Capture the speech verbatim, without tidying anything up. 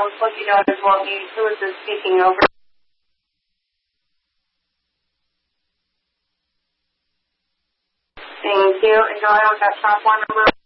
will let you know as well who is this speaking over. Thank you. And go ahead with that top one number.